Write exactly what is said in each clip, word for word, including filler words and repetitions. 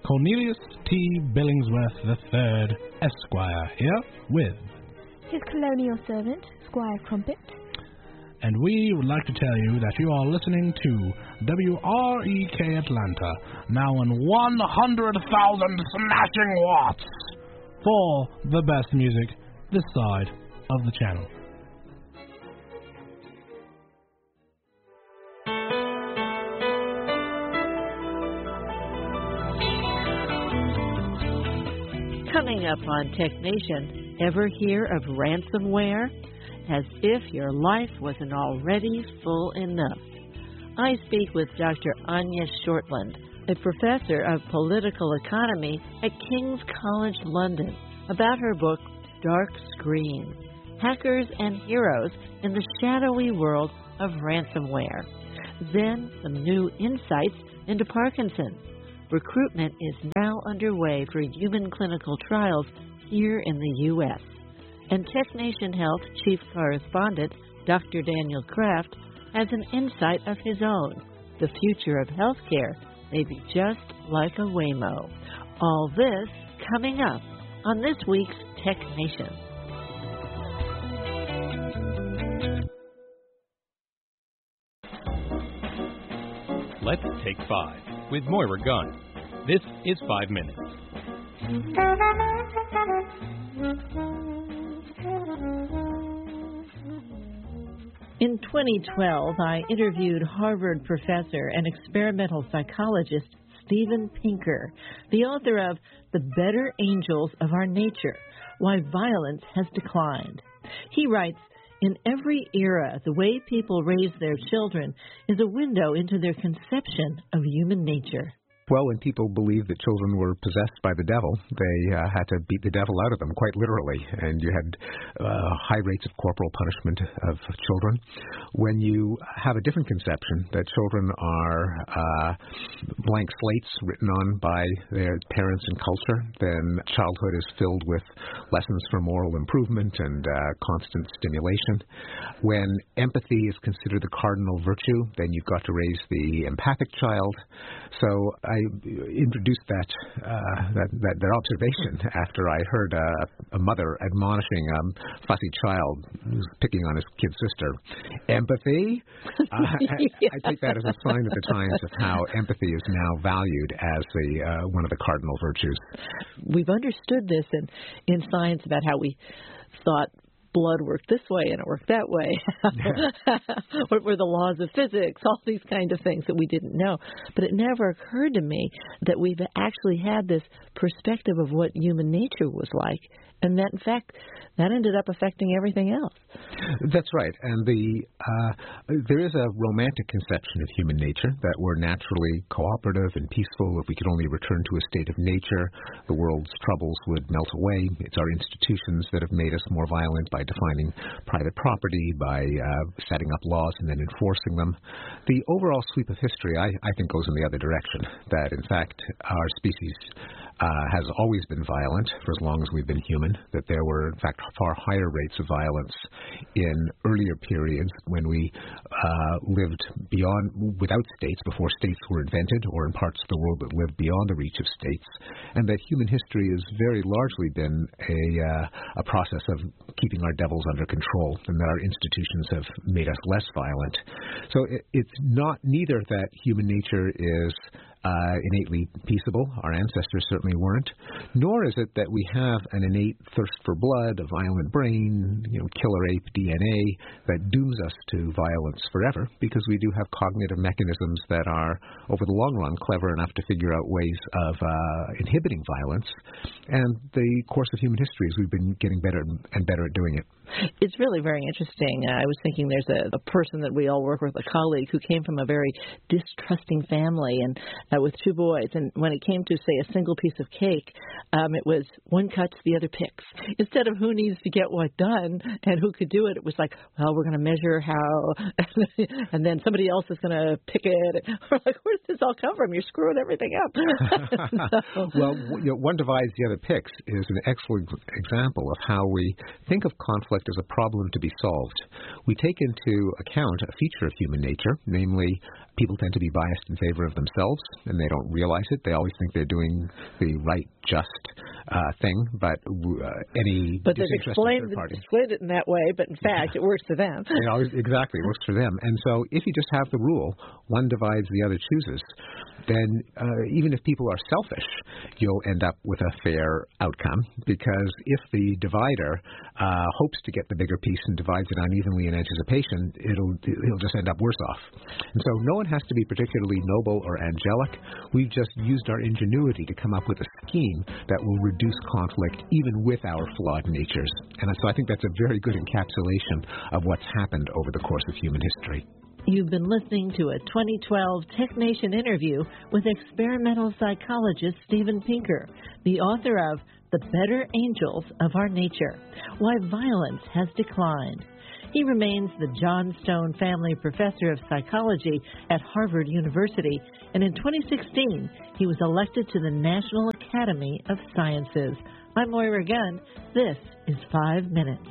Cornelius T. Billingsworth the third, Esquire, here with his colonial servant, Squire Crumpet. And we would like to tell you that you are listening to W R E K Atlanta, now on one hundred thousand smashing watts, for the best music this side of the channel. Coming up on Tech Nation, ever hear of ransomware? As if your life wasn't already full enough. I speak with Doctor Anya Shortland, a professor of political economy at King's College London, about her book, Dark Screen, Hackers and Heroes in the Shadowy World of Ransomware. Then some new insights into Parkinson's. Recruitment is now underway for human clinical trials here in the U S And Tech Nation Health Chief Correspondent Doctor Daniel Kraft has an insight of his own. The future of healthcare may be just like a Waymo. All this coming up on this week's Tech Nation. Let's take five with Moira Gunn. This is Five Minutes. In twenty twelve, I interviewed Harvard professor and experimental psychologist Steven Pinker, the author of The Better Angels of Our Nature, Why Violence Has Declined. He writes, in every era, the way people raise their children is a window into their conception of human nature. Well, when people believed that children were possessed by the devil, they uh, had to beat the devil out of them, quite literally, and you had uh, high rates of corporal punishment of children. When you have a different conception, that children are uh, blank slates written on by their parents and culture, then childhood is filled with lessons for moral improvement and uh, constant stimulation. When empathy is considered the cardinal virtue, then you've got to raise the empathic child. So I introduced that, uh, that that that observation after I heard uh, a mother admonishing a um, fussy child who's picking on his kid sister. Empathy? Uh, I, I take that as a sign of the times of how empathy is now valued as the uh, one of the cardinal virtues. We've understood this in, in science about how we thought blood worked this way and it worked that way. What were the laws of physics? All these kind of things that we didn't know. But it never occurred to me that we've actually had this perspective of what human nature was like, and that, in fact, that ended up affecting everything else. That's right. And the uh, there is a romantic conception of human nature, that we're naturally cooperative and peaceful. If we could only return to a state of nature, the world's troubles would melt away. It's our institutions that have made us more violent by defining private property, by uh, setting up laws and then enforcing them. The overall sweep of history, I, I think, goes in the other direction, that, in fact, our species uh, has always been violent for as long as we've been human, that there were, in fact, far higher rates of violence in earlier periods when we uh, lived beyond, without states, before states were invented, or in parts of the world that lived beyond the reach of states, and that human history has very largely been a, uh, a process of keeping our devils under control, and that our institutions have made us less violent. So it, it's not neither that human nature is Uh, innately peaceable. Our ancestors certainly weren't. Nor is it that we have an innate thirst for blood, a violent brain, you know, killer ape D N A that dooms us to violence forever, because we do have cognitive mechanisms that are, over the long run, clever enough to figure out ways of uh, inhibiting violence. And the course of human history is we've been getting better and better at doing it. It's really very interesting. Uh, I was thinking there's a, a person that we all work with, a colleague, who came from a very distrusting family and uh, with two boys. And when it came to, say, a single piece of cake, um, it was one cuts, the other picks. Instead of who needs to get what done and who could do it, it was like, well, we're going to measure how, and then somebody else is going to pick it. We're like, where does this all come from? You're screwing everything up. So. Well, you know, one divides, the other picks is an excellent example of how we think of conflict as a problem to be solved. We take into account a feature of human nature, namely people tend to be biased in favor of themselves. and they don't realize it. They always think they're doing the right, just uh, thing, but uh, any but they've disinterested explained, third party. explained it in that way, but in fact, it works for them. It always, exactly, it works for them. And so if you just have the rule, one divides, the other chooses, then uh, even if people are selfish, you'll end up with a fair outcome, because if the divider uh, hopes to get the bigger piece and divides it unevenly in anticipation, it'll he'll just end up worse off. And so no one has to be particularly noble or angelic. We've just used our ingenuity to come up with a scheme that will reduce conflict even with our flawed natures. And so I think that's a very good encapsulation of what's happened over the course of human history. You've been listening to a twenty twelve Tech Nation interview with experimental psychologist Steven Pinker, the author of The Better Angels of Our Nature, Why Violence Has Declined. He remains the John Stone Family Professor of Psychology at Harvard University, and in twenty sixteen, he was elected to the National Academy of Sciences. I'm Moira Gunn. This is Five Minutes.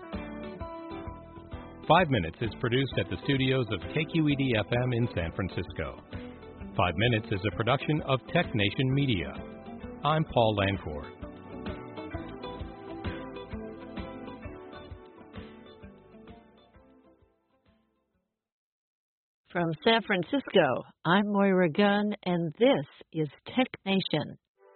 Five Minutes is produced at the studios of K Q E D F M in San Francisco. Five Minutes is a production of Tech Nation Media. I'm Paul Lanford. From San Francisco, I'm Moira Gunn, and this is Tech Nation.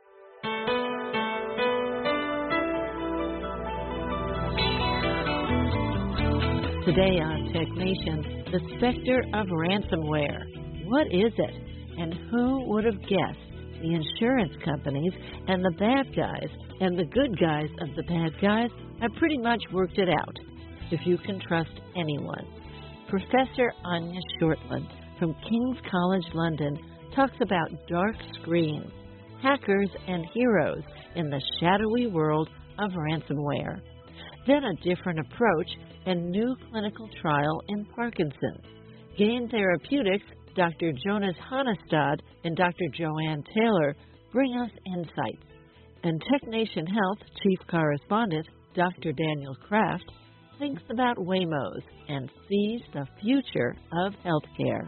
Today on Tech Nation, the specter of ransomware. What is it? And who would have guessed the insurance companies and the bad guys and the good guys of the bad guys have pretty much worked it out, if you can trust anyone. Professor Anya Shortland from King's College London talks about dark screens, hackers and heroes in the shadowy world of ransomware. Then a different approach and new clinical trial in Parkinson's. Gain Therapeutics, Doctor Jonas Hannestad and Doctor Joanne Taylor bring us insights. And Tech Nation Health Chief Correspondent, Doctor Daniel Kraft, thinks about Waymos and sees the future of healthcare.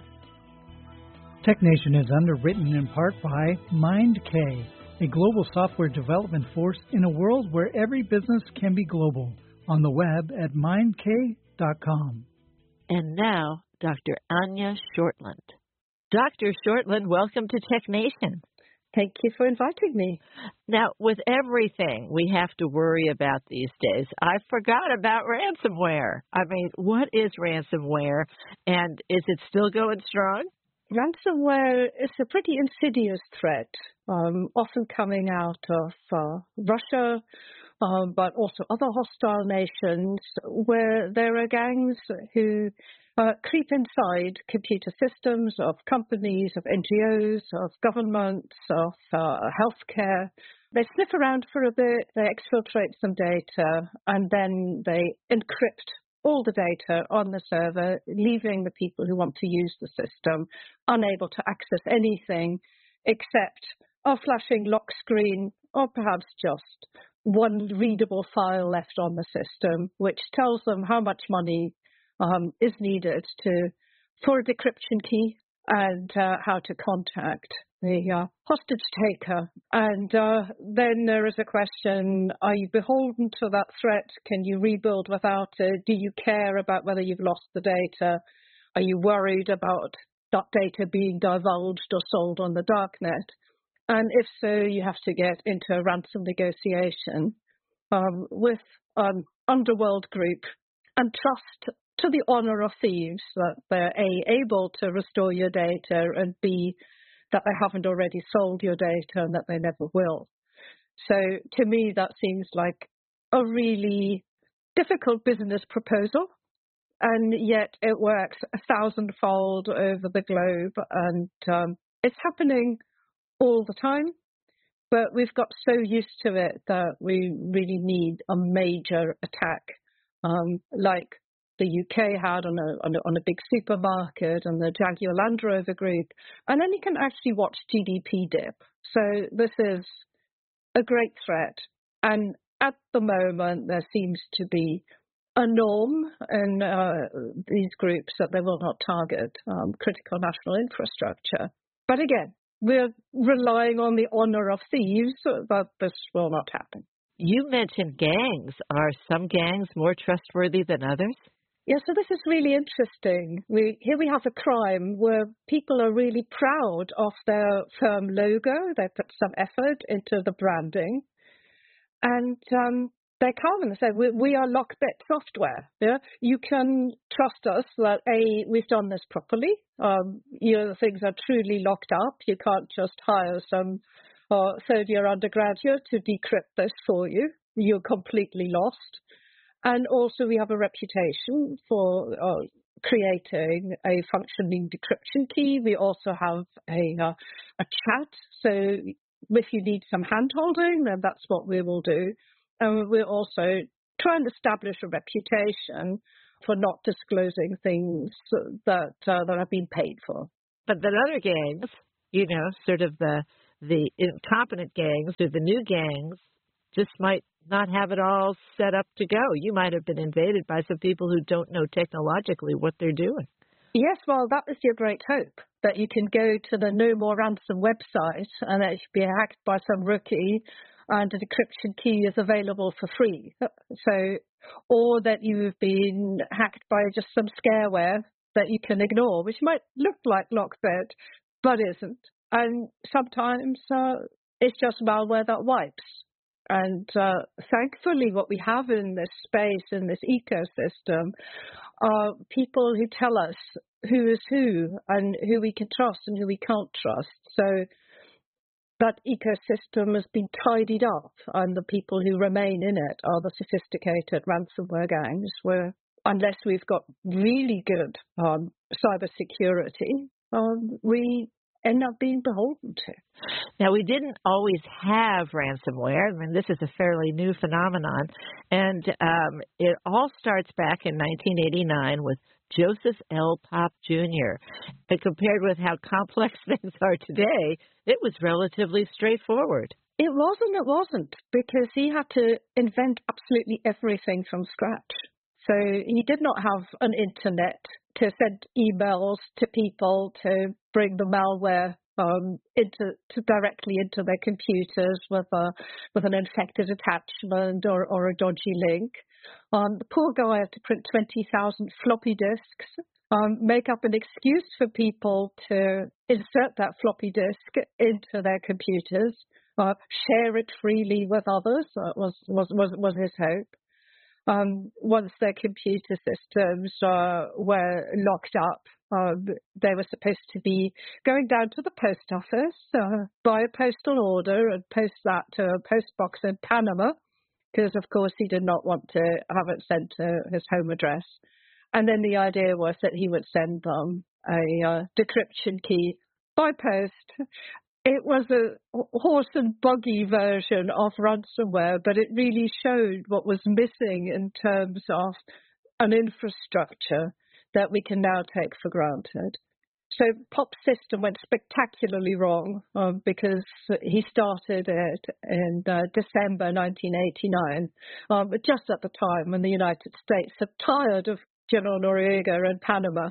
Tech Nation is underwritten in part by MindK, a global software development force in a world where every business can be global. On the web at mind k dot com. And now, Doctor Anya Shortland. Doctor Shortland, welcome to Tech Nation. Thank you for inviting me. Now, with everything we have to worry about these days, I forgot about ransomware. I mean, what is ransomware, and is it still going strong? Ransomware is a pretty insidious threat, um, often coming out of uh, Russia, um, but also other hostile nations, where there are gangs who uh, creep inside computer systems of companies, of N G Os, of governments, of uh, healthcare. They sniff around for a bit, they exfiltrate some data, and then they encrypt all the data on the server, leaving the people who want to use the system unable to access anything except a flashing lock screen or perhaps just one readable file left on the system, which tells them how much money um, is needed to for a decryption key and uh, how to contact the uh, hostage taker. And uh, then there is a question, are you beholden to that threat? Can you rebuild without it? Do you care about whether you've lost the data? Are you worried about that data being divulged or sold on the darknet? And if so, you have to get into a ransom negotiation um, with an underworld group and trust to the honor of thieves that they're A, able to restore your data, and B, that they haven't already sold your data and that they never will. So to me, that seems like a really difficult business proposal, and yet it works a thousandfold over the globe, and um, it's happening all the time, but we've got so used to it that we really need a major attack, um, like the U K had on a, on a on a big supermarket and the Jaguar Land Rover group, and then you can actually watch G D P dip. So this is a great threat, and at the moment there seems to be a norm in uh, these groups that they will not target um, critical national infrastructure. But again, we're relying on the honor of thieves, but this will not happen. You mentioned gangs. Are some gangs more trustworthy than others? Yeah, so this is really interesting. We, here we have a crime where people are really proud of their firm logo. They put some effort into the branding. And um, they come and they say, we, we are Lockbit software. Yeah? You can trust us that, A, we've done this properly. Um, you know, things are truly locked up. You can't just hire some uh, third-year undergraduate to decrypt this for you. You're completely lost. And also we have a reputation for uh, creating a functioning decryption key. We also have a, uh, a chat. So if you need some hand-holding, then that's what we will do. And we're also trying to establish a reputation for not disclosing things that uh, that have been paid for. But the other gangs, you know, sort of the the incompetent gangs or the new gangs just might not have it all set up to go. You might have been invaded by some people who don't know technologically what they're doing. Yes, well, that was your great hope, that you can go to the No More Ransom website and that you be hacked by some rookie and a decryption key is available for free. So, or that you've been hacked by just some scareware that you can ignore, which might look like Lockbit, but isn't. And sometimes uh, it's just malware that wipes. And uh, thankfully, what we have in this space, in this ecosystem, are people who tell us who is who and who we can trust and who we can't trust. So that ecosystem has been tidied up, and the people who remain in it are the sophisticated ransomware gangs, where unless we've got really good um, cybersecurity, um, we end up being beholden to. Now, we didn't always have ransomware. I mean, this is a fairly new phenomenon. And um, it all starts back in nineteen eighty-nine with Joseph L. Pop Junior And compared with how complex things are today, it was relatively straightforward. It wasn't, it wasn't, because he had to invent absolutely everything from scratch. So he did not have an internet to send emails to people to bring the malware um, into to directly into their computers with a with an infected attachment or, or a dodgy link. Um, the poor guy had to print twenty thousand floppy disks, um, make up an excuse for people to insert that floppy disk into their computers, uh, share it freely with others. That was was was was his hope. Um, once their computer systems uh, were locked up, um, they were supposed to be going down to the post office, uh, buy a postal order and post that to a post box in Panama, because of course he did not want to have it sent to his home address. And then the idea was that he would send them a uh, decryption key by post. It was a horse and buggy version of ransomware, but it really showed what was missing in terms of an infrastructure that we can now take for granted. So Pop's system went spectacularly wrong um, because he started it in uh, December nineteen eighty-nine, um, just at the time when the United States had tired of General Noriega in Panama,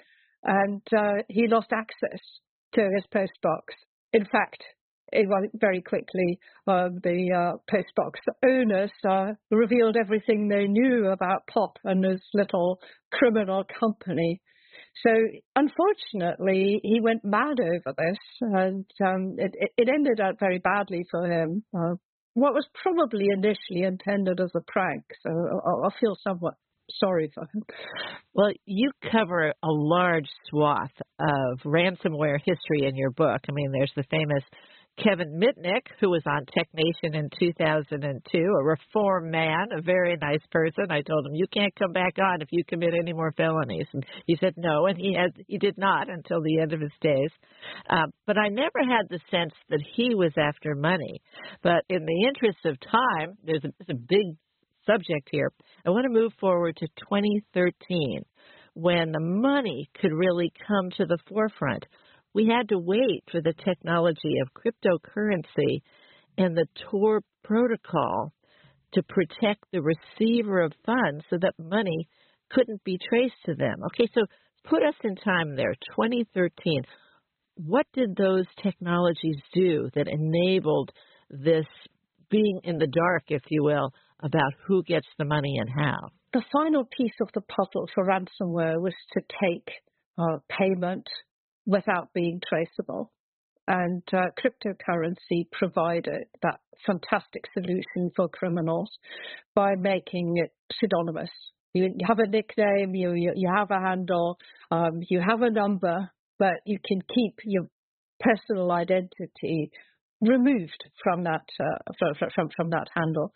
and uh, he lost access to his postbox. In fact, it was very quickly, uh, the uh, postbox owners uh, revealed everything they knew about Pop and his little criminal company. So, unfortunately, he went mad over this, and um, it, it ended out very badly for him. Uh, what was probably initially intended as a prank, so I, I feel somewhat sorry for him. Well, you cover a large swath of ransomware history in your book. I mean, there's the famous Kevin Mitnick, who was on Tech Nation in two thousand two, a reform man, a very nice person. I told him, you can't come back on if you commit any more felonies. And he said no, and he had, he did not until the end of his days. Uh, but I never had the sense that he was after money. But in the interest of time, there's a, there's a big subject here. I want to move forward to twenty thirteen, when the money could really come to the forefront. We had to wait for the technology of cryptocurrency and the Tor protocol to protect the receiver of funds so that money couldn't be traced to them. Okay, so put us in time there, twenty thirteen. what did those technologies do that enabled this being in the dark, if you will, about who gets the money and how? The final piece of the puzzle for ransomware was to take uh, payment without being traceable. And uh, cryptocurrency provided that fantastic solution for criminals by making it pseudonymous. You, you have a nickname, you, you, you have a handle, um, you have a number, but you can keep your personal identity removed from that uh, from, from from that handle.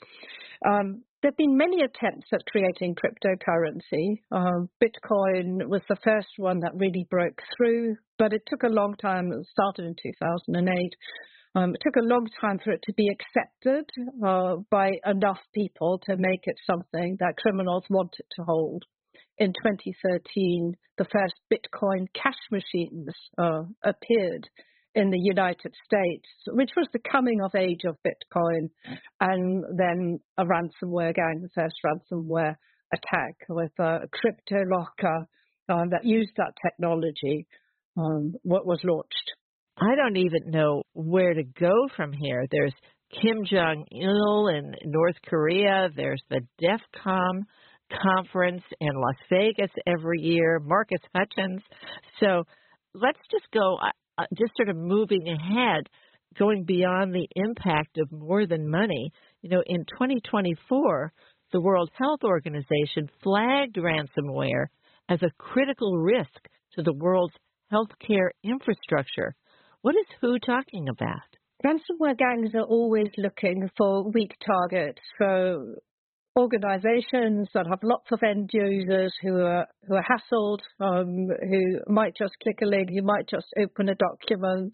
Um, there have been many attempts at creating cryptocurrency. Um, Bitcoin was the first one that really broke through, but it took a long time. It started in two thousand eight. Um, it took a long time for it to be accepted uh, by enough people to make it something that criminals wanted to hold. In twenty thirteen, the first Bitcoin cash machines uh, appeared in the United States, which was the coming of age of Bitcoin, and then a ransomware gang, the first ransomware attack with a crypto locker um, that used that technology, um, what was launched. I don't even know where to go from here. There's Kim Jong-il in North Korea. There's the DEFCON conference in Las Vegas every year, Marcus Hutchins. So let's just go... Uh, just sort of moving ahead, going beyond the impact of more than money. You know, in twenty twenty-four, the World Health Organization flagged ransomware as a critical risk to the world's healthcare infrastructure. What is W H O talking about? Ransomware gangs are always looking for weak targets, for organizations that have lots of end users who are who are hassled, um, who might just click a link, who might just open a document,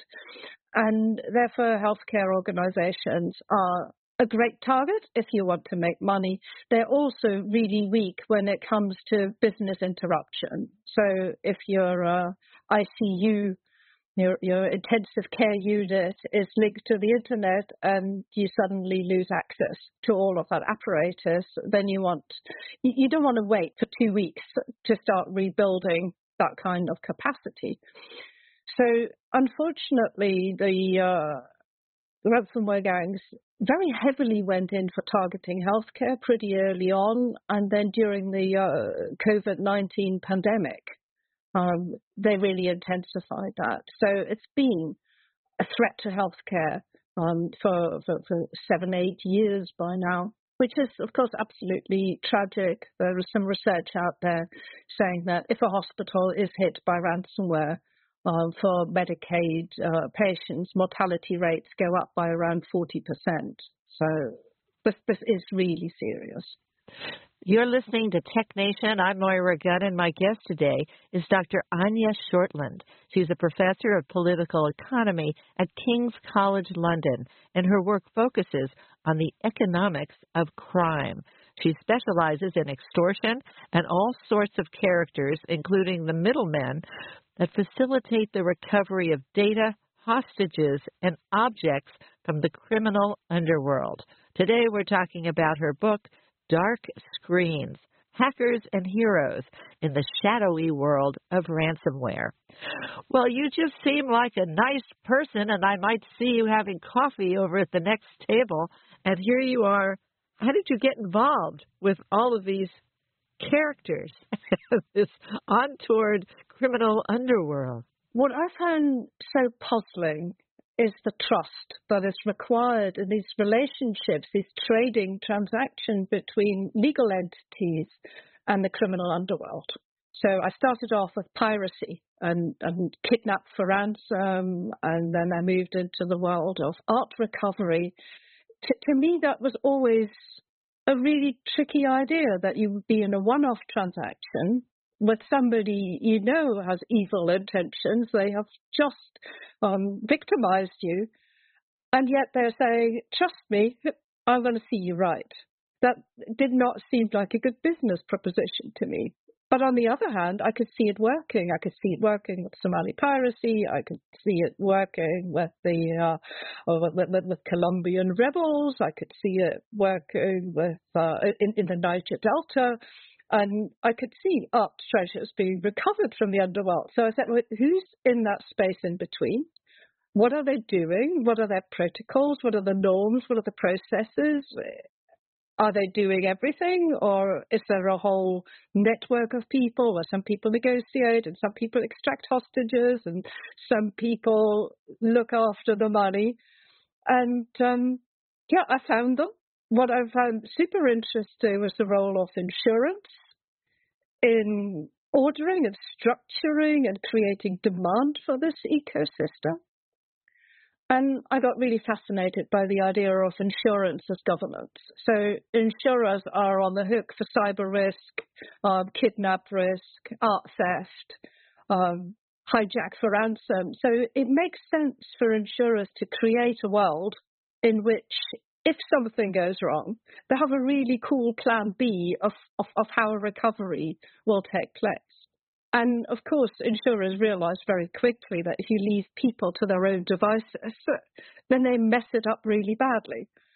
and therefore healthcare organizations are a great target if you want to make money. They're also really weak when it comes to business interruption. So if your uh, I C U Your, your intensive care unit is linked to the internet and you suddenly lose access to all of that apparatus, then you want, you, you don't want to wait for two weeks to start rebuilding that kind of capacity. So unfortunately, the uh, ransomware gangs very heavily went in for targeting healthcare pretty early on, and then during the uh, COVID nineteen pandemic, Um, they really intensified that. So it's been a threat to healthcare um, for, for, for seven, eight years by now, which is, of course, absolutely tragic. There is some research out there saying that if a hospital is hit by ransomware, uh, for Medicaid uh, patients, mortality rates go up by around forty percent. So this, this is really serious. You're listening to Tech Nation. I'm Moira Gunn, and my guest today is Doctor Anya Shortland. She's a professor of political economy at King's College London, and her work focuses on the economics of crime. She specializes in extortion and all sorts of characters, including the middlemen, that facilitate the recovery of data, hostages, and objects from the criminal underworld. Today we're talking about her book, Dark Screens, Hackers and Heroes in the Shadowy World of Ransomware. Well, you just seem like a nice person, and I might see you having coffee over at the next table, and here you are. How did you get involved with all of these characters, this untoward criminal underworld? What I found so puzzling is the trust that is required in these relationships, these trading transactions between legal entities and the criminal underworld. So I started off with piracy and, and kidnapped for ransom, and then I moved into the world of art recovery. To, to me, that was always a really tricky idea, that you would be in a one-off transaction with somebody you know has evil intentions. They have just um, victimized you, and yet they're saying, trust me, I'm going to see you right. That did not seem like a good business proposition to me. But on the other hand, I could see it working. I could see it working with Somali piracy. I could see it working with the uh, with, with, with Colombian rebels. I could see it working with uh, in, in the Niger Delta. And I could see art treasures being recovered from the underworld. So I said, well, who's in that space in between? What are they doing? What are their protocols? What are the norms? What are the processes? Are they doing everything, or is there a whole network of people where some people negotiate and some people extract hostages and some people look after the money? And um, yeah, I found them. What I found super interesting was the role of insurance in ordering and structuring and creating demand for this ecosystem. And I got really fascinated by the idea of insurance as governance. So insurers are on the hook for cyber risk, um, kidnap risk, art theft, um, hijack for ransom. So it makes sense for insurers to create a world in which if something goes wrong, they have a really cool plan B of, of, of how a recovery will take place. And, of course, insurers realize very quickly that if you leave people to their own devices, then they mess it up really badly.